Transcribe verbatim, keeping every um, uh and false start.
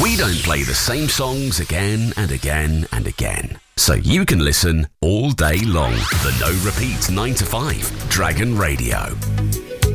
We don't play the same songs again and again and again, so you can listen all day long. The No Repeat nine to five Dragon Radio.